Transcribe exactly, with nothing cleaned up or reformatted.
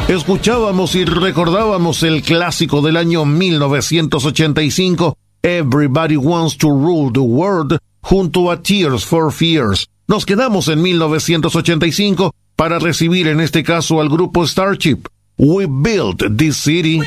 Escuchábamos y recordábamos el clásico del año mil novecientos ochenta y cinco, Everybody Wants to Rule the World, junto a Tears for Fears. Nos quedamos en mil novecientos ochenta y cinco para recibir en este caso al grupo Starship. We Built This City.